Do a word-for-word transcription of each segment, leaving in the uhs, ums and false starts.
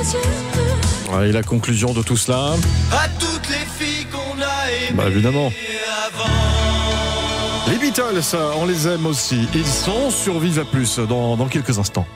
Ouais, et la conclusion de tout cela, À toutes les filles qu'on a aimées bah évidemment, avant. les Beatles, on les aime aussi. Ils sont sur Vive à Plus dans, dans quelques instants.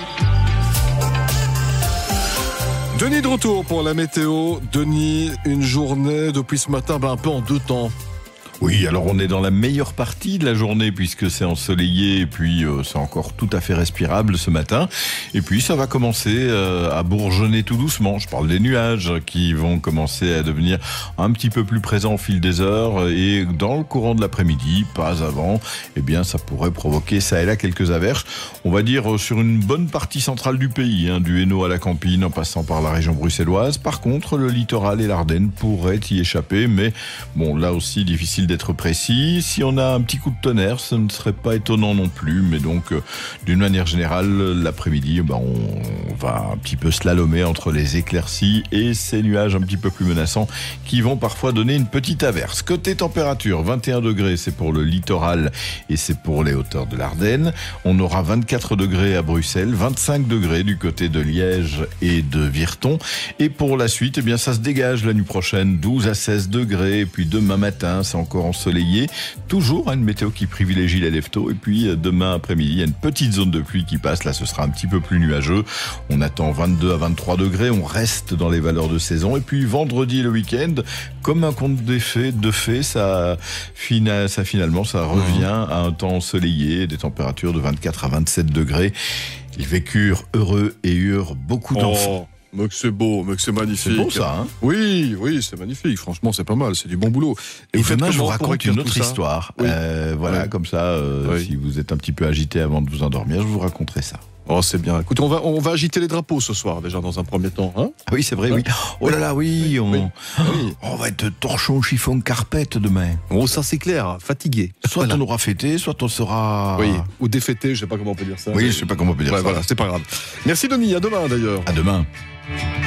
Denis de retour pour la météo. Denis, une journée depuis ce matin, bah un peu en deux temps. Oui, alors on est dans la meilleure partie de la journée puisque c'est ensoleillé et puis euh, c'est encore tout à fait respirable ce matin. Et puis ça va commencer euh, à bourgeonner tout doucement. Je parle des nuages qui vont commencer à devenir un petit peu plus présents au fil des heures et dans le courant de l'après-midi, pas avant, eh bien ça pourrait provoquer ça et là quelques averses. On va dire euh, sur une bonne partie centrale du pays, hein, du Hainaut à la Campine en passant par la région bruxelloise. Par contre, le littoral et l'Ardenne pourraient y échapper, mais bon, là aussi difficile d'être précis. Si on a un petit coup de tonnerre, ce ne serait pas étonnant non plus, mais donc euh, d'une manière générale, l'après-midi, ben, on va un petit peu slalomer entre les éclaircies et ces nuages un petit peu plus menaçants qui vont parfois donner une petite averse. Côté température, vingt et un degrés, c'est pour le littoral et c'est pour les hauteurs de l'Ardenne. On aura vingt-quatre degrés à Bruxelles, vingt-cinq degrés du côté de Liège et de Virton. Et pour la suite, eh bien, ça se dégage la nuit prochaine, douze à seize degrés. Et puis demain matin, c'est encore ensoleillé. Toujours hein, une météo qui privilégie les lève-tôt. Et puis demain après-midi, il y a une petite zone de pluie qui passe. Là, ce sera un petit peu plus nuageux. On attend vingt-deux à vingt-trois degrés. On reste dans les valeurs de saison. Et puis vendredi et le week-end, comme un conte de fées, de fées ça, fina, ça finalement, ça revient à un temps ensoleillé, des températures de vingt-quatre à vingt-sept degrés. Ils vécurent heureux et eurent beaucoup d'enfants. Oh, mais que c'est beau, mais que c'est magnifique. C'est beau ça, hein? Oui, oui, c'est magnifique. Franchement, c'est pas mal. C'est du bon boulot. Et, et vous demain, faites je vous comment pour raconte écrire une autre tout ça? histoire. Oui. Euh, voilà, Oui. comme ça, euh, Oui. si vous êtes un petit peu agité avant de vous endormir, je vous raconterai ça. Oh, c'est bien. Écoute, on va, on va agiter les drapeaux ce soir, déjà, dans un premier temps. Hein Ah oui, c'est vrai, oui. Oh là là, oui, on, Oui. Oui. on va être torchon, chiffon, carpette demain. Oh, ça, c'est clair. Fatigué. Soit Voilà. on aura fêté, soit on sera... Oui, ou défaité, je sais pas comment on peut dire ça. Oui, mais- je sais pas comment on peut dire Ouais, ça. voilà, c'est pas grave. Merci Denis, à demain d'ailleurs. À demain.